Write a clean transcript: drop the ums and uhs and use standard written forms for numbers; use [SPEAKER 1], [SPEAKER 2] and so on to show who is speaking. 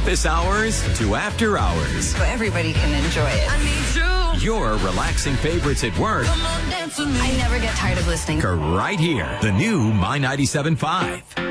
[SPEAKER 1] office hours to after hours.
[SPEAKER 2] So everybody can enjoy it.
[SPEAKER 1] Your relaxing favorites at work
[SPEAKER 2] I never get tired of listening.
[SPEAKER 1] are right here. The new My 97.5.